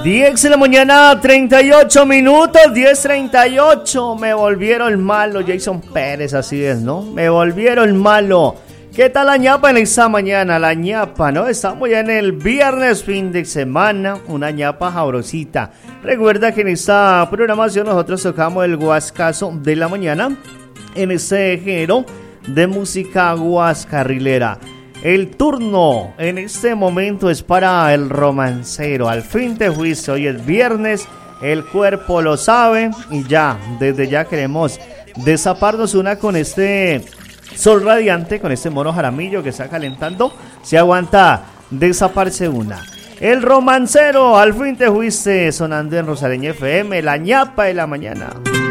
10 de la mañana, 38 minutos, 10:38. Me volvieron malo, Jason Pérez, así es, ¿no? Me volvieron malo. ¿Qué tal la ñapa en esta mañana? La ñapa, ¿no? Estamos ya en el viernes, fin de semana, una ñapa sabrosita. Recuerda que en esta programación nosotros tocamos el guascazo de la mañana en este género de música guascarrilera. El turno en este momento es para el romancero. Al fin te fuiste, hoy es viernes, el cuerpo lo sabe y ya, desde ya queremos desaparnos una con este sol radiante, con este mono jaramillo que está calentando. Se aguanta desaparse una. El romancero, al fin te fuiste, sonando en Rosareña FM, la ñapa de la mañana.